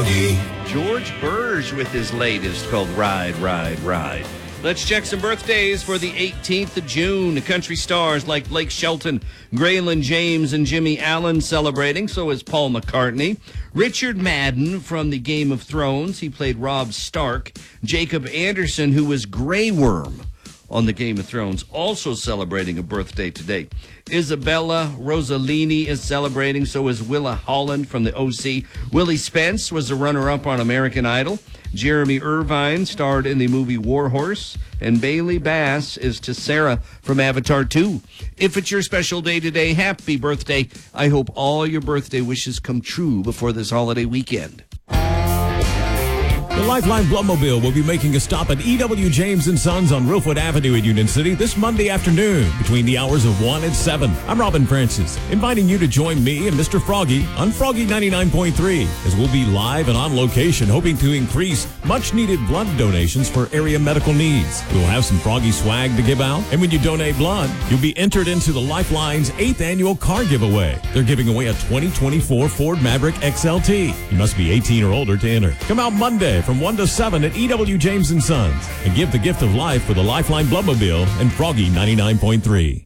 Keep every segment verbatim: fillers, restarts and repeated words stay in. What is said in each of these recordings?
Froggy. George Burge with his latest called Ride, Ride, Ride. Let's check some birthdays for the eighteenth of June. Country stars like Blake Shelton, Graylin James, and Jimmy Allen celebrating. So is Paul McCartney. Richard Madden from the Game of Thrones. He played Robb Stark. Jacob Anderson, who was Grey Worm on the Game of Thrones, also celebrating a birthday today. Isabella Rossellini is celebrating. So is Willa Holland from the O C. Willie Spence was the runner-up on American Idol. Jeremy Irvine starred in the movie War Horse, and Bailey Bass is Tessera from Avatar two. If it's your special day today, happy birthday. I hope all your birthday wishes come true before this holiday weekend. The Lifeline Bloodmobile will be making a stop at E W. James and Sons on Rosewood Avenue in Union City this Monday afternoon between the hours of one and seven. I'm Robin Francis, inviting you to join me and Mister Froggy on Froggy ninety-nine point three as we'll be live and on location hoping to increase much-needed blood donations for area medical needs. We'll have some Froggy swag to give out, and when you donate blood, you'll be entered into the Lifeline's eighth annual car giveaway. They're giving away a twenty twenty-four Ford Maverick X L T. You must be eighteen or older to enter. Come out Monday from one to seven at E W. James and Sons and give the gift of life for the Lifeline Bloodmobile and Froggy ninety-nine point three.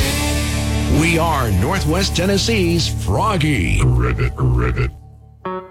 We are Northwest Tennessee's Froggy. Ribbit, ribbit.